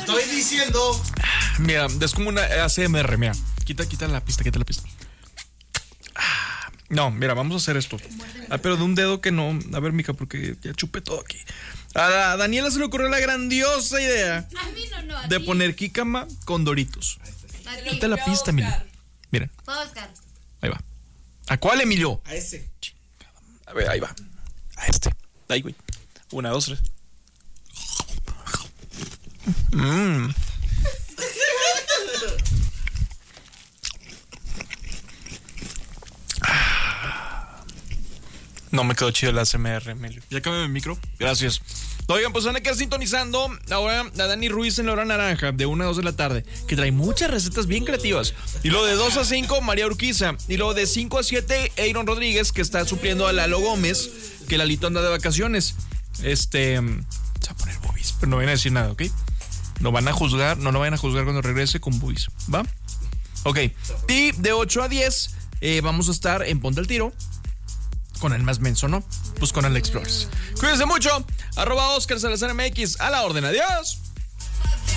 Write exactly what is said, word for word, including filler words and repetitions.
estoy diciendo. Mira, es como una A C M R, mira. Quita, quita la pista, quita la pista. No, mira, vamos a hacer esto. Ah, pero de un dedo que no. A ver, mija, porque ya chupé todo aquí. A Daniela se le ocurrió la grandiosa idea A mí no, no, a de ti. poner jícama con Doritos. A ti. Quita la pista, mira. Miren, Fue Oscar. ahí va. ¿A cuál, Emilio? A ese. A ver, ahí va. A este. Ahí, güey. Una, dos, tres. Mmm. No me quedó chido el A S M R, Emilio. Ya cambié mi micro. Gracias. Oigan, pues van a quedar sintonizando ahora a Dani Ruiz en La Hora Naranja de una a dos de la tarde, que trae muchas recetas bien creativas. Y luego de dos a cinco, María Urquiza. Y luego de cinco a siete, Aaron Rodríguez, que está supliendo a Lalo Gómez, que Lalito anda de vacaciones. Este... Se va a poner boobies, pero no vayan a decir nada, ¿ok? No van a juzgar, no lo vayan a juzgar cuando regrese con boobies, ¿va? Ok. Y de ocho a diez, eh, vamos a estar en Ponte al Tiro. Con el más menso, ¿no? Pues con el Explorers. Cuídense mucho. Arroba Oscar Salazar M X. A la orden. Adiós.